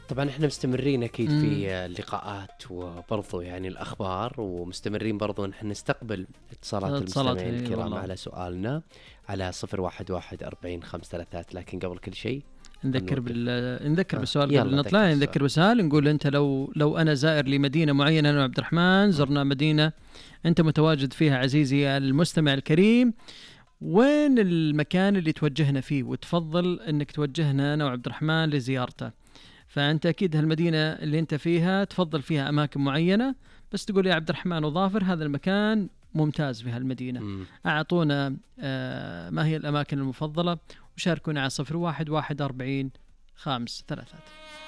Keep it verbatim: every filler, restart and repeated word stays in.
طبعا احنا مستمرين اكيد مم. في اللقاءات وبرضو يعني الاخبار، ومستمرين برضو نحن نستقبل اتصالات المستمعين الكرام والله. على سؤالنا على صفر واحد واحد أربعين خمسة ثلاثات. لكن قبل كل شيء نذكر بال نذكر بالسؤال قبل نطلع، نذكر بسؤال نقول انت لو لو انا زائر لمدينه معينه انا وعبد الرحمن زرنا مدينه انت متواجد فيها عزيزي المستمع الكريم، وين المكان اللي توجهنا فيه وتفضل انك توجهنا انا وعبد الرحمن لزيارته؟ فانت اكيد هالمدينه اللي انت فيها تفضل فيها اماكن معينه، بس تقول يا عبد الرحمن وظافر هذا المكان ممتاز في هالمدينه، م. اعطونا آه ما هي الاماكن المفضله، وشاركونا على صفر واحد واحد أربعين خمس ثلاثات.